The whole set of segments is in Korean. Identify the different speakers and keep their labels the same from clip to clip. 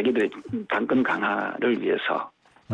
Speaker 1: 자기들의 당권 강화를 위해서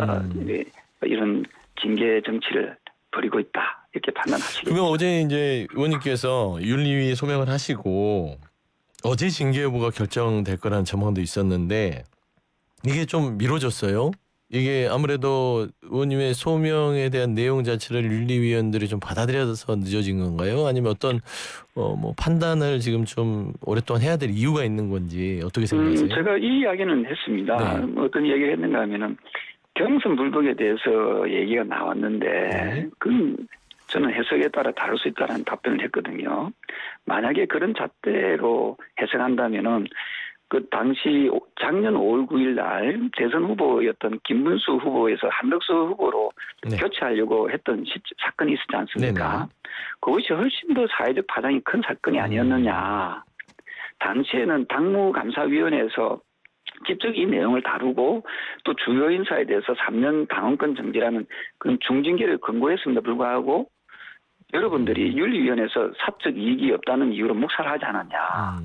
Speaker 1: 이런 징계 정치를 벌이고 있다 이렇게 판단하시겠죠.
Speaker 2: 그러면 어제 이제 의원님께서 윤리위 소명을 하시고 어제 징계 여부가 결정될 거라는 전망도 있었는데 이게 좀 미뤄졌어요. 이게 아무래도 의원님의 소명에 대한 내용 자체를 윤리위원들이 좀 받아들여서 늦어진 건가요? 아니면 어떤 뭐 판단을 지금 좀 오랫동안 해야 될 이유가 있는 건지 어떻게 생각하세요?
Speaker 1: 제가 이 이야기는 했습니다.
Speaker 2: 네.
Speaker 1: 어떤 얘기를 했는가 하면은 경선 불복에 대해서 얘기가 나왔는데
Speaker 2: 네.
Speaker 1: 그건 저는 해석에 따라 다를 수 있다는 답변을 했거든요. 만약에 그런 잣대로 해석한다면은 그 당시 작년 5월 9일 날 대선 후보였던 김문수 후보에서 한덕수 후보로
Speaker 2: 네.
Speaker 1: 교체하려고 했던 사건이 있었지 않습니까?
Speaker 2: 네네.
Speaker 1: 그것이 훨씬 더 사회적 파장이 큰 사건이 아니었느냐. 당시에는 당무감사위원회에서 직접 이 내용을 다루고 또 주요 인사에 대해서 3년 당원권 정지라는 그런 중징계를 권고했음에도 불구하고 여러분들이 윤리위원회에서 사적 이익이 없다는 이유로 묵살을 하지 않았냐.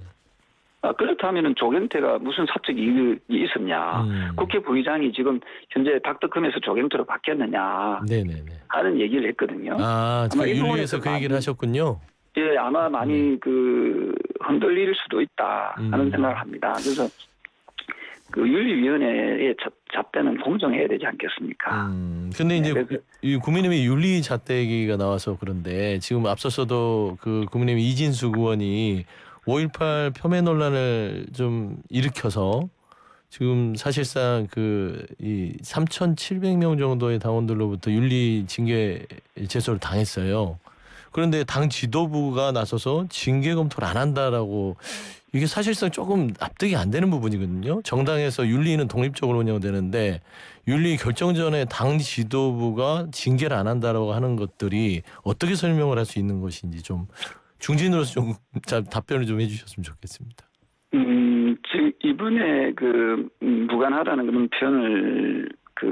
Speaker 1: 그렇다면 조경태가 무슨 사적 이익이 있었냐. 국회 부의장이 지금 현재 닥터컴에서 조경태로 바뀌었느냐
Speaker 2: 네네네.
Speaker 1: 하는 얘기를 했거든요.
Speaker 2: 아, 그 윤리위에서 그 얘기를 하셨군요.
Speaker 1: 예, 아마 많이 흔들릴 수도 있다 하는 생각을 합니다. 그래서 그 윤리위원회의 잣대는 공정해야 되지 않겠습니까?
Speaker 2: 근데 이제 이 국민의힘의 윤리 잣대기가 나와서 그런데 지금 앞서서도 그 국민의힘 이진숙 의원이 5.18 폄훼 논란을 좀 일으켜서 지금 사실상 이 3,700명 정도의 당원들로부터 윤리 징계 제소를 당했어요. 그런데 당 지도부가 나서서 징계 검토를 안 한다라고 이게 사실상 조금 납득이 안 되는 부분이거든요. 정당에서 윤리는 독립적으로 운영되는데 윤리 결정 전에 당 지도부가 징계를 안 한다라고 하는 것들이 어떻게 설명을 할 수 있는 것인지 좀 중진으로서 좀 답변을 좀 해주셨으면 좋겠습니다.
Speaker 1: 지금 이번에 무관하다는 그런 표현을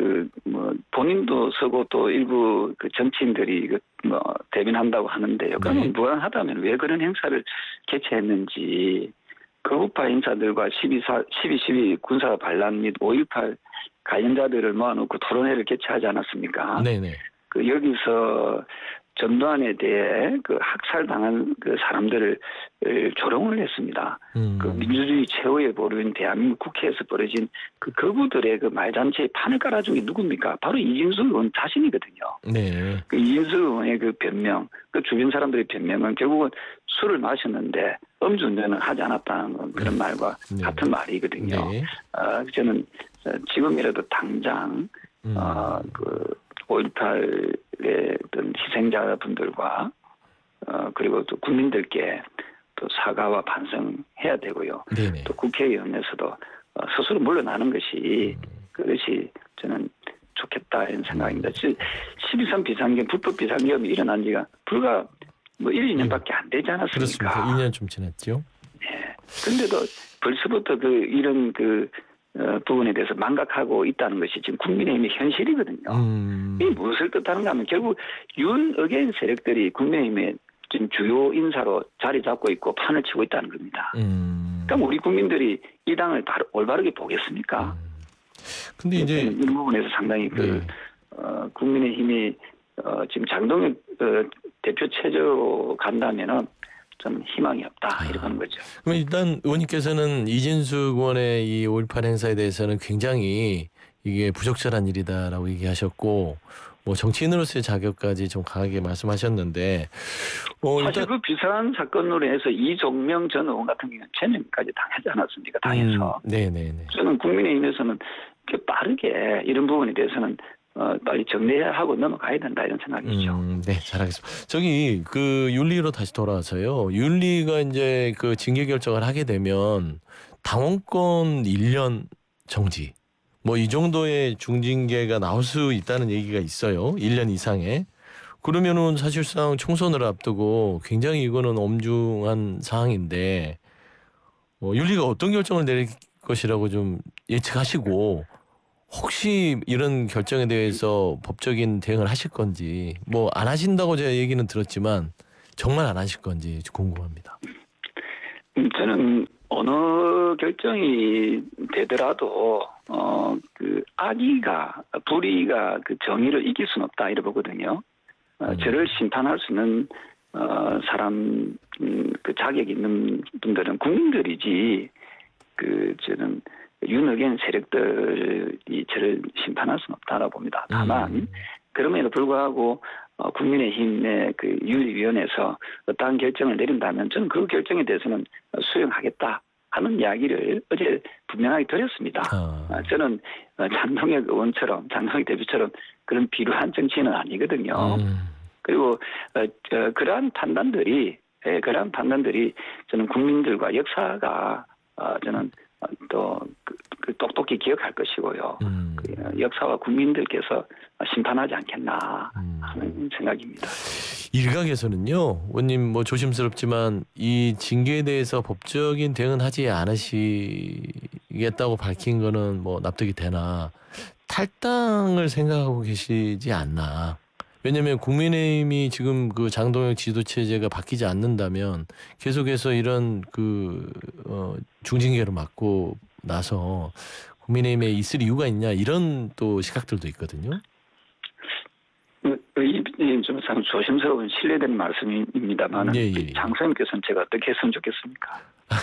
Speaker 1: 본인도 쓰고 또 일부 정치인들이 대변한다고 하는데요. 그러면 무관하다면 왜 그런 행사를 개최했는지 거부파 인사들과 12.12 군사 반란 및 5.18 관련자들을 모아놓고 토론회를 개최하지 않았습니까?
Speaker 2: 네네.
Speaker 1: 여기서 전두환에 대해 학살당한 사람들을 조롱을 했습니다. 민주주의 최후의 보루인 대한민국 국회에서 벌어진 거부들의 말잔치에 판을 깔아준 게 누굽니까? 바로 이진수 의원 자신이거든요.
Speaker 2: 네.
Speaker 1: 이진수 의원의 변명, 주변 사람들의 변명은 결국은 술을 마셨는데 음주운전을 하지 않았다는 그런 말과 같은 말이거든요.
Speaker 2: 네.
Speaker 1: 저는 지금이라도 당장 5.18의 어떤 희생자분들과 그리고 또 국민들께 또 사과와 반성해야 되고요.
Speaker 2: 네네.
Speaker 1: 또 국회의원에서도 스스로 물러나는 것이 그것이 저는 좋겠다 이런 생각입니다. 12.3 비상경, 불법 비상경이 일어난 지가 불과 1, 2년밖에 안 되지 않았습니까?
Speaker 2: 그렇습니다. 2년 좀 지났죠.
Speaker 1: 네. 그런데도 벌써부터 이런 부분에 대해서 망각하고 있다는 것이 지금 국민의힘의 현실이거든요. 이게 무엇을 뜻하는가 하면 결국 윤의견 세력들이 국민의힘의 지금 주요 인사로 자리 잡고 있고 판을 치고 있다는 겁니다. 그럼 우리 국민들이 이 당을 올바르게 보겠습니까?
Speaker 2: 근데 이제
Speaker 1: 이런 부분에서 상당히 국민의힘이 지금 장동혁 대표 체제로 간다면은 좀 희망이 없다 이런 거죠.
Speaker 2: 그럼 일단 의원님께서는 이진숙 의원의 이 5.18 행사에 대해서는 굉장히 이게 부적절한 일이다라고 얘기하셨고 뭐 정치인으로서의 자격까지 좀 강하게 말씀하셨는데
Speaker 1: 사실 그 비슷한 사건으로 해서 이종명 전 의원 같은 경우는 제명까지 당하지 않았습니까? 당해서.
Speaker 2: 네네네.
Speaker 1: 저는 국민의힘에서는 빠르게 이런 부분에 대해서는 빨리 정리하고 넘어가야 된다 이런 생각이죠.
Speaker 2: 네, 잘하겠습니다. 저기 윤리로 다시 돌아와서요. 윤리가 이제 징계 결정을 하게 되면 당원권 1년 정지. 뭐 이 정도의 중징계가 나올 수 있다는 얘기가 있어요. 1년 이상의. 그러면은 사실상 총선을 앞두고 굉장히 이거는 엄중한 사항인데 윤리가 어떤 결정을 내릴 것이라고 좀 예측하시고 혹시 이런 결정에 대해서 법적인 대응을 하실 건지 뭐 안 하신다고 제가 얘기는 들었지만 정말 안 하실 건지 궁금합니다.
Speaker 1: 저는 어느 그 결정이 되더라도 그 불의가 그 정의를 이길 수는 없다 이래 보거든요. 저를 심판할 수 있는 사람 그 자격 있는 분들은 국민들이지 저는 윤핵관 세력들이 저를 심판할 수는 없다라고 봅니다. 다만 그럼에도 불구하고 국민의힘의 그 윤리위원회에서 어떠한 결정을 내린다면 저는 그 결정에 대해서는 수용하겠다 하는 이야기를 어제 분명하게 드렸습니다. 저는 장동혁 의원처럼 장동혁 대표처럼 그런 비루한 정치인은 아니거든요. 그리고 그러한 판단들이 저는 국민들과 역사가 저는 또 똑똑히 기억할 것이고요. 역사와 국민들께서 심판하지 않겠나 하는 생각입니다.
Speaker 2: 일각에서는요, 의원님 뭐 조심스럽지만 이 징계에 대해서 법적인 대응은 하지 않으시겠다고 밝힌 거는 뭐 납득이 되나 탈당을 생각하고 계시지 않나. 왜냐하면 국민의힘이 지금 그 장동혁 지도체제가 바뀌지 않는다면 계속해서 이런 중징계를 맞고 나서 국민의힘에 있을 이유가 있냐 이런 또 시각들도 있거든요.
Speaker 1: 의원님 좀 참 조심스러운 실례되는 말씀입니다만 장선님께서는 제가 어떻게 했으면 좋겠습니까?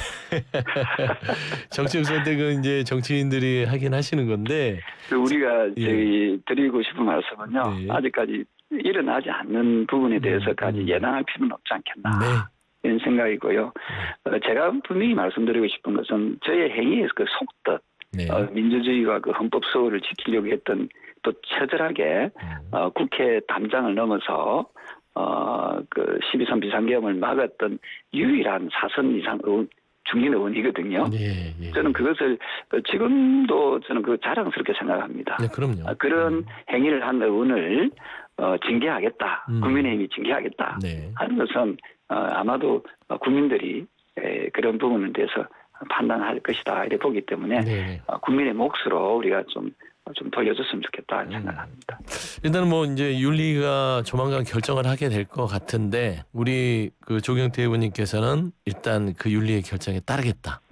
Speaker 2: 정치적 선택은 이제 정치인들이 하긴 하시는 건데
Speaker 1: 우리가 저희 드리고 싶은 말씀은요. 아직까지 일어나지 않는 부분에 대해서까지 예단할 필요는 없지 않겠나 이런 생각이고요. 제가 분명히 말씀드리고 싶은 것은 저의 행위의 그 속뜻 민주주의와 그 헌법 소홀을 지키려고 했던 또 처절하게 국회 담장을 넘어서 그 12.3 비상계엄을 막았던 유일한 사선 이상 중진 의원이거든요. 저는 그것을 지금도 저는 그 자랑스럽게 생각합니다.
Speaker 2: 네, 그럼요.
Speaker 1: 그런 행위를 한 의원을 징계하겠다. 국민의힘이 징계하겠다 하는 것은 아마도 국민들이 그런 부분에 대해서 판단할 것이다 이렇게 보기 때문에 국민의 몫으로 우리가 좀 돌려줬으면 좋겠다 생각합니다.
Speaker 2: 일단은 뭐 이제 윤리가 조만간 결정을 하게 될 것 같은데 우리 그 조경태 의원님께서는 일단 그 윤리의 결정에 따르겠다,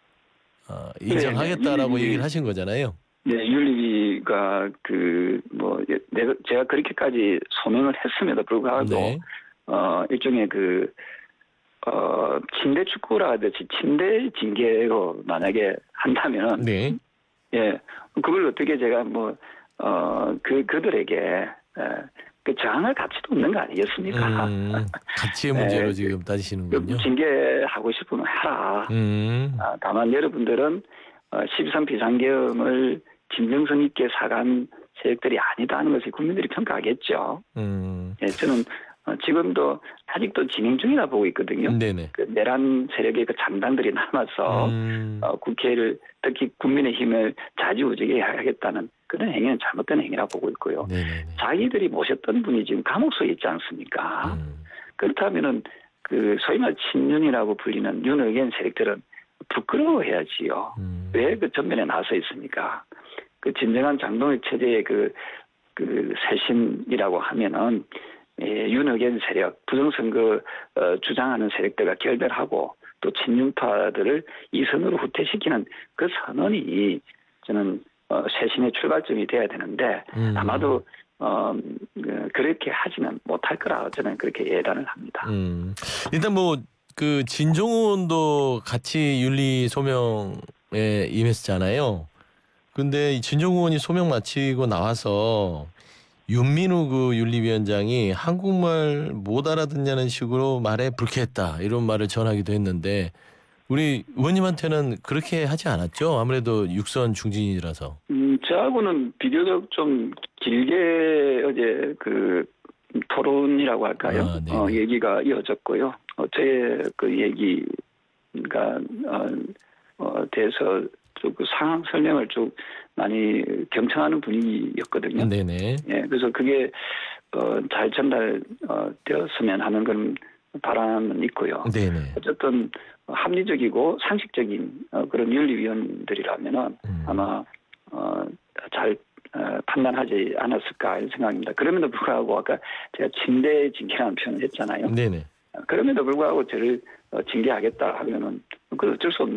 Speaker 2: 인정하겠다라고 얘기를 하신 거잖아요.
Speaker 1: 네, 윤리위가 제가 그렇게까지 소명을 했음에도 불구하고 일종의 침대 축구라 하듯이 침대 징계로 만약에 한다면 그걸 어떻게 제가 그들에게 저항할 가치도 없는 거 아니겠습니까?
Speaker 2: 가치의 문제로 지금 따지시는군요.
Speaker 1: 징계하고 싶으면 해라. 다만 여러분들은 12.3 비상계엄을 진정성 있게 사간 세력들이 아니다 하는 것을 국민들이 평가하겠죠. 저는 지금도 아직도 진행 중이라 보고 있거든요. 그 내란 세력의 그 장단들이 남아서 국회를 특히 국민의힘을 좌지우지게 하겠다는 그런 행위는 잘못된 행위라 보고 있고요. 자기들이 모셨던 분이 지금 감옥소에 있지 않습니까? 그렇다면은 그 소위 말 친윤이라고 불리는 윤핵관 세력들은 부끄러워해야지요. 왜 그 전면에 나서 있습니까? 그 진정한 장동혁 체제의 그 쇄신이라고 하면은 윤핵관 세력, 부정선거 주장하는 세력들과 결별하고 또 친윤파들을 이선으로 후퇴시키는 그 선언이 저는 쇄신의 출발점이 돼야 되는데 아마도 그렇게 하지는 못할 거라 저는 그렇게 예단을 합니다.
Speaker 2: 일단 뭐 그 진종훈도 같이 윤리 소명에 임했었잖아요. 근데 진종훈 의원이 소명 마치고 나와서 윤민우 그 윤리위원장이 한국말 못 알아듣냐는 식으로 말에 불쾌했다 이런 말을 전하기도 했는데 우리 의원님한테는 그렇게 하지 않았죠? 아무래도 육선 중진이라서.
Speaker 1: 저하고는 비교적 좀 길게 어제 그 토론이라고 할까요? 얘기가 이어졌고요. 제 그 얘기가 대해서 그 상황 설명을 좀 많이 경청하는 분위기였거든요. 그래서 그게 잘 전달되었으면 하는 그런 바람은 있고요. 어쨌든 합리적이고 상식적인 그런 윤리위원들이라면은 아마 잘 판단하지 않았을까 이런 생각입니다. 그럼에도 불구하고 아까 제가 침대 징계라는 표현을 했잖아요. 그럼에도 불구하고 저를 징계하겠다 하면은 그 어쩔 수 없는